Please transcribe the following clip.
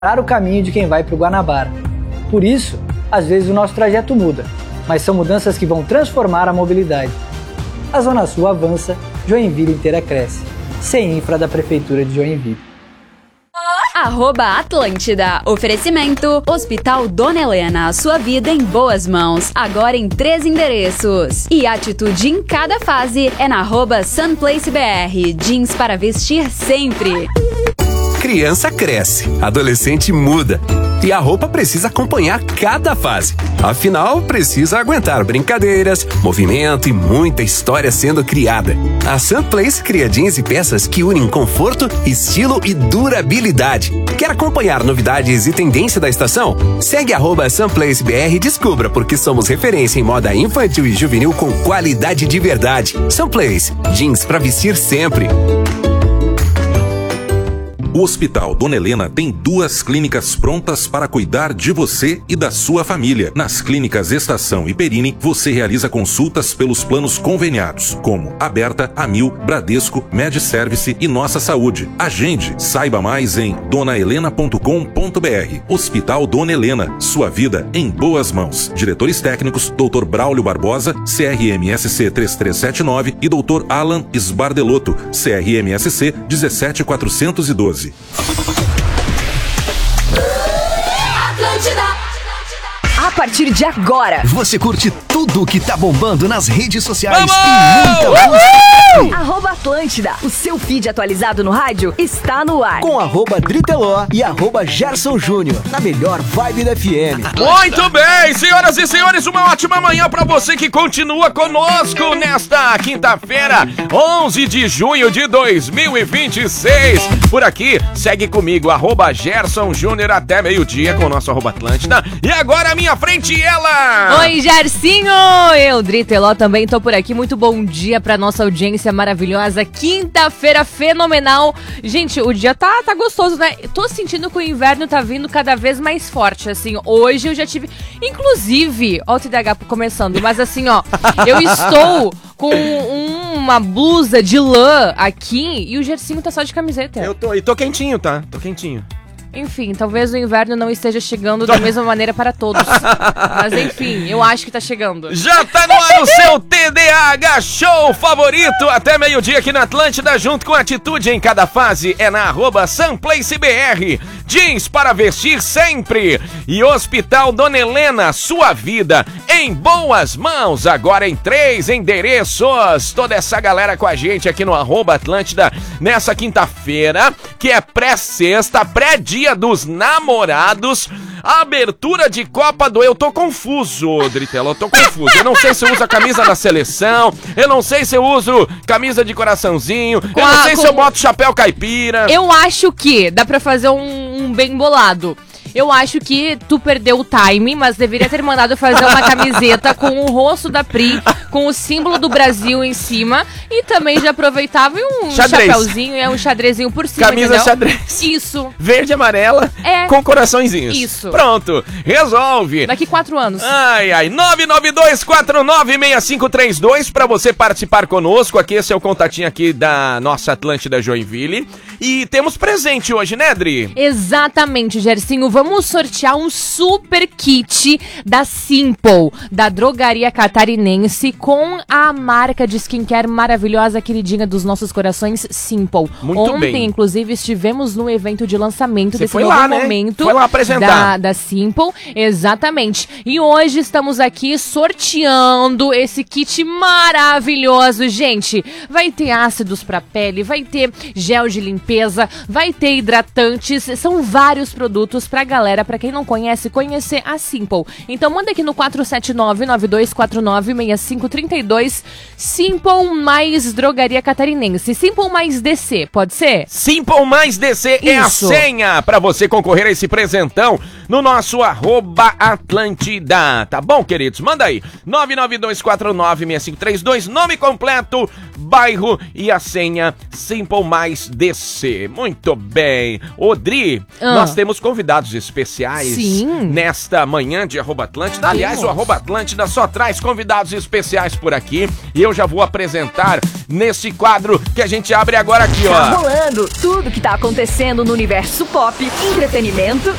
o caminho de quem vai para o Guanabara. Por isso, às vezes o nosso trajeto muda, mas são mudanças que vão transformar a mobilidade. A Zona Sul avança, Joinville inteira cresce. CEINFRA da Prefeitura de Joinville. @Atlântida. Oferecimento Hospital Dona Helena. Sua vida em boas mãos. Agora em 3 endereços. E atitude em cada fase é na @SunPlaceBR. Jeans para vestir sempre. Criança cresce, adolescente muda. E a roupa precisa acompanhar cada fase. Afinal, precisa aguentar brincadeiras, movimento e muita história sendo criada. A Sunplace cria jeans e peças que unem conforto, estilo e durabilidade. Quer acompanhar novidades e tendência da estação? Segue @SunPlaceBR e descubra porque somos referência em moda infantil e juvenil com qualidade de verdade. Sunplace, jeans pra vestir sempre. O Hospital Dona Helena tem 2 clínicas prontas para cuidar de você e da sua família. Nas clínicas Estação e Perini, você realiza consultas pelos planos conveniados, como Aberta, Amil, Bradesco, MedService e Nossa Saúde. Agende, saiba mais em donahelena.com.br. Hospital Dona Helena, sua vida em boas mãos. Diretores técnicos, Dr. Braulio Barbosa, CRMSC 3379 e Dr. Alan Sbardelotto, CRMSC 17412. A partir de agora, você curte tudo que tá bombando nas redes sociais. Vamos! E muita música. @Atlântida, o seu feed atualizado no rádio está no ar. Com @Driteló e @Gerson Júnior, na melhor vibe da FM. Muito bem, senhoras e senhores, uma ótima manhã pra você que continua conosco nesta quinta-feira, 11 de junho de 2026. Por aqui, segue comigo, @Gerson Júnior até meio-dia com o nosso @Atlântida. E agora, à minha frente, ela! Oi, Gersinho! Eu, Driteló, também tô por aqui. Muito bom dia pra nossa audiência maravilhosa. Quinta-feira fenomenal. Gente, o dia tá gostoso, né? Tô sentindo que o inverno tá vindo cada vez mais forte, assim. Hoje eu já tive... Inclusive, ó o TDAH começando, mas assim, ó, eu estou com uma blusa de lã aqui e o Gersinho tá só de camiseta. E tô quentinho, tá? Tô quentinho. Enfim, talvez o inverno não esteja chegando da mesma maneira para todos. Mas enfim, eu acho que tá chegando. Já tá no ar o seu TDAH Show favorito até meio-dia aqui na Atlântida, junto com atitude em cada fase. É na @SunPlaceBR. Jeans para vestir sempre. E Hospital Dona Helena, sua vida em boas mãos. Agora em 3 endereços. Toda essa galera com a gente aqui no @Atlântida nessa quinta-feira, que é pré-sexta, pré-dia dos namorados, abertura de Copa do... Eu tô confuso, Dritello, eu tô confuso. Eu não sei se eu uso a camisa da seleção, eu não sei se eu uso camisa de coraçãozinho, eu não sei se eu boto chapéu caipira. Eu acho que dá pra fazer um bem bolado. Eu acho que tu perdeu o time, mas deveria ter mandado fazer uma camiseta com o rosto da Pri, com o símbolo do Brasil em cima, e também já aproveitava um chapéuzinho e um xadrezinho por cima, camisa entendeu? xadrez. Isso. Verde e amarela, com coraçõezinhos. Isso. Pronto, resolve. Daqui 4 anos. Ai, 992496532 pra você participar conosco. Aqui, esse é o contatinho aqui da nossa Atlântida Joinville. E temos presente hoje, né, Dri? Exatamente, Gersinho. Vamos sortear um super kit da Simple, da drogaria catarinense, com a marca de skincare maravilhosa, queridinha dos nossos corações, Simple. Muito Ontem, bem. inclusive, estivemos no evento de lançamento desse foi novo lá, né? momento. Foi lá apresentar. Da Simple, exatamente. E hoje estamos aqui sorteando esse kit maravilhoso, gente. Vai ter ácidos pra pele, vai ter gel de limpeza, vai ter hidratantes, são vários produtos pra galera, pra quem não conhece, conhecer a Simple. Então manda aqui no 479-9249-6532, Simple mais drogaria catarinense. Simple mais DC, pode ser? Simple mais DC é a senha pra você concorrer a esse presentão no nosso @Atlântida. Tá bom, queridos? Manda aí. 99249-6532, nome completo, bairro e a senha Simple mais DC. você. Muito bem. Ô, Dri, nós temos convidados especiais nesta manhã de Arroba Atlântida. Aliás, o Arroba Atlântida só traz convidados especiais por aqui. E eu já vou apresentar nesse quadro que a gente abre agora aqui, ó. Tá rolando tudo que tá acontecendo no universo pop, entretenimento